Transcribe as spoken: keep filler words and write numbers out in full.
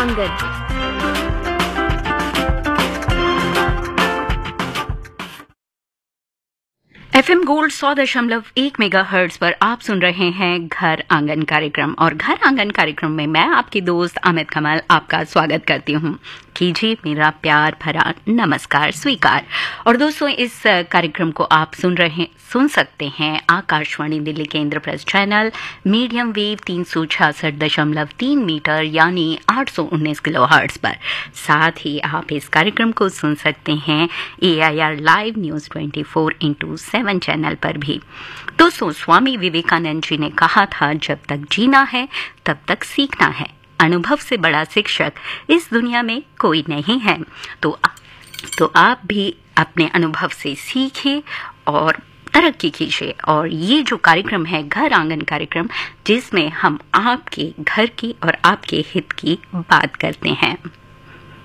आंगन। FM gold सौ दशमलव एक मेगा हर्ट्ज पर आप सुन रहे हैं घर आंगन कार्यक्रम, और घर आंगन कार्यक्रम में मैं आपकी दोस्त अमित कमल आपका स्वागत करती हूँ। कीजिए मेरा प्यार भरा नमस्कार स्वीकार। और दोस्तों, इस कार्यक्रम को आप सुन रहे सुन सकते हैं आकाशवाणी दिल्ली के इंद्रप्रस्थ चैनल मीडियम वेव तीन सौ छियासठ दशमलव तीन मीटर यानी आठ सौ उन्नीस किलो हर्ट्ज पर। साथ ही आप इस कार्यक्रम को सुन सकते हैं ए I R live news twenty four into seven channel पर भी। दोस्तों, स्वामी विवेकानंद जी ने कहा था, जब तक जीना है तब तक सीखना है। अनुभव से बड़ा शिक्षक इस दुनिया में कोई नहीं है। तो तो आप भी अपने अनुभव से सीखिए और तरक्की कीजिए। और ये जो कार्यक्रम है घर आंगन कार्यक्रम, जिसमें हम आपके घर की और आपके हित की बात करते हैं।